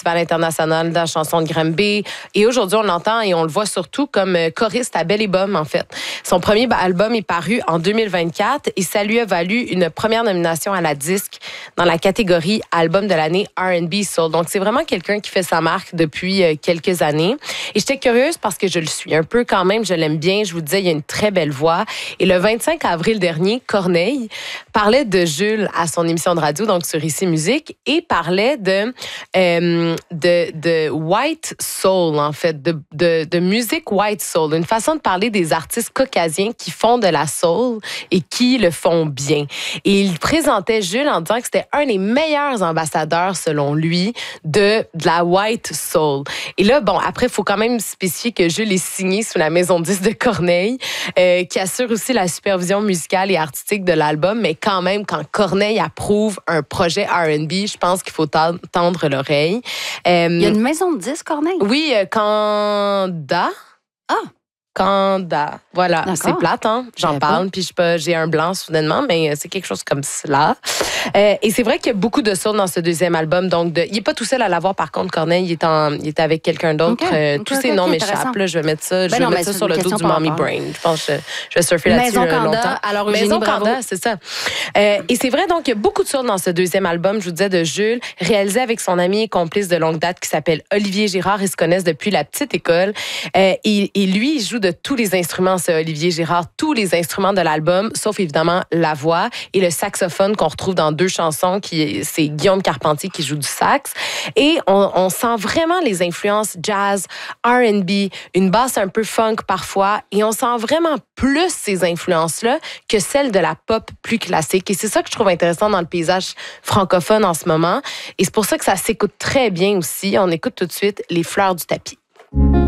Festival international de la chanson de Granby. Et aujourd'hui, on l'entend et on le voit surtout comme choriste à Belle et Bomme, en fait. Son premier album est paru en 2024 et ça lui a valu une première nomination à la disque dans la catégorie Album de l'année R&B Soul. Donc, c'est vraiment quelqu'un qui fait sa marque depuis quelques années. Et j'étais curieuse parce que je le suis un peu quand même. Je l'aime bien. Je vous disais, il a une très belle voix. Et le 25 avril dernier, Corneille parlait de Jules à son émission de radio, donc sur Ici Musique, et parlait de white soul, en fait, de musique white soul, une façon de parler des artistes caucasiens qui font de la soul et qui le font bien. Et il présentait Jules en disant que c'était un des meilleurs ambassadeurs, selon lui, de la white soul. Et là, bon, après, il faut quand même spécifier que Jules est signé sous la maison 10 de Corneille, qui assure aussi la supervision musicale et artistique de l'album, mais quand même, quand Corneille approuve un projet R&B, je pense qu'il faut tendre l'oreille. Il y a une maison de 10, Corneille? Oui, Canda. Ah! Canda. Voilà, D'accord. c'est plate, hein? J'en parle, puis j'ai un blanc soudainement, mais c'est quelque chose comme cela. Et c'est vrai qu'il y a beaucoup de soul dans ce deuxième album. Donc, il n'est pas tout seul à l'avoir, par contre, Corneille. Il est avec quelqu'un d'autre. Tous ces noms m'échappent. Là, je vais mettre ça, sur le dos du Mommy Brain. Je pense que je vais surfer là-dessus longtemps. Alors, Maison Canda, c'est ça. Et c'est vrai, donc, il y a beaucoup de soul dans ce deuxième album, je vous disais, de Jules, réalisé avec son ami et complice de longue date qui s'appelle Olivier Girard. Ils se connaissent depuis la petite école. Et lui, il joue de tous les instruments, c'est Olivier Girard, tous les instruments de l'album, sauf évidemment la voix et le saxophone qu'on retrouve dans 2 chansons, c'est Guillaume Carpentier qui joue du sax. Et on sent vraiment les influences jazz, R&B, une basse un peu funk parfois, et on sent vraiment plus ces influences-là que celles de la pop plus classique. Et c'est ça que je trouve intéressant dans le paysage francophone en ce moment. Et c'est pour ça que ça s'écoute très bien aussi. On écoute tout de suite Les fleurs du tapis.